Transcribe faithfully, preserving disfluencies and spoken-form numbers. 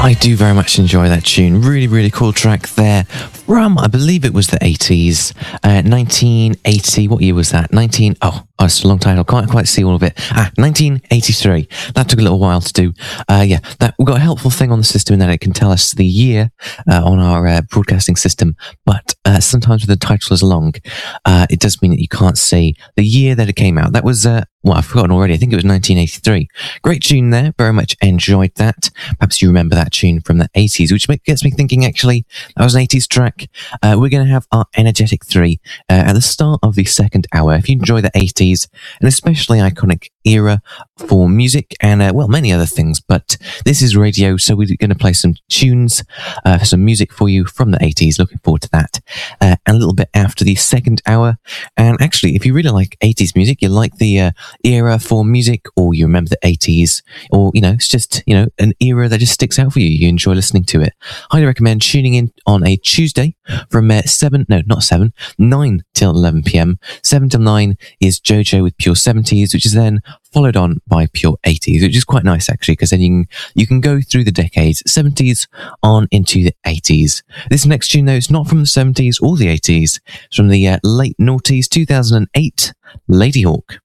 I do very much enjoy that tune. Really, really cool track there from, I believe it was the eighties, uh, nineteen eighty. What year was that? nineteen, oh, oh, it's a long time. I can't quite see all of it. Ah, nineteen eighty-three. That took a little while to do. Uh, yeah, that, we've got a helpful thing on the system in that it can tell us the year uh, on our uh, broadcasting system, but uh, sometimes with the title is long, uh, it does mean that you can't see the year that it came out. That was, uh, well, I've forgotten already. I think it was nineteen eighty-three. Great tune there. Very much enjoyed that. Perhaps you remember that tune from the eighties, which gets me thinking, actually, that was an eighties track. Uh, we're going to have our Energetic three uh, at the start of the second hour. If you enjoy the eighties, an especially iconic era for music and, uh, well, many other things, but this is radio, so we're going to play some tunes, uh, some music for you from the eighties. Looking forward to that. Uh, and a little bit after the second hour. And actually, if you really like eighties music, you like the uh, era for music, or you remember the eighties, or, you know, it's just, you know, an era that just sticks out for you. You enjoy listening to it. Highly recommend tuning in on a Tuesday from uh, seven, no, not seven, nine till eleven p.m. seven till nine is JoJo with Pure seventies, which is then followed on by Pure eighties, which is quite nice, actually, because then you can, you can go through the decades, seventies on into the eighties. This next tune, though, is not from the seventies or the eighties. It's from the uh, late noughties, two thousand eight, Lady Hawk.